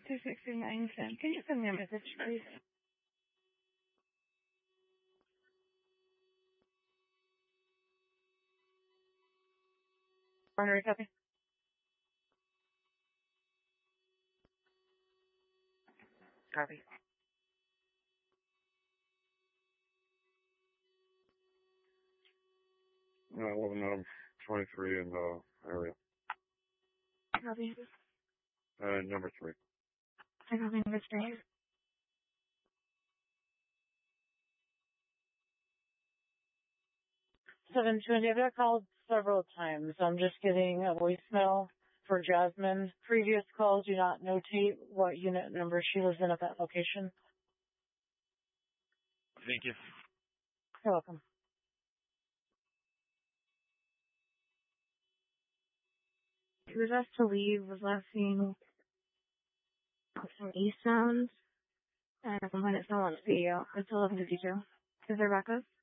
269 cents. Can you send me a message, please? Order copy. Copy. Eleven out of 23 in the area. Copy. Number 3. I copy number 3. Seven twenty. I've got called several times. I'm just getting a voicemail for Jasmine. Previous calls do not notate what unit number she was in at that location. Thank you. You're welcome. He was asked to leave, was last seen from Eastbound, and when it's no on the CEO. It's 11:52. Is there backup?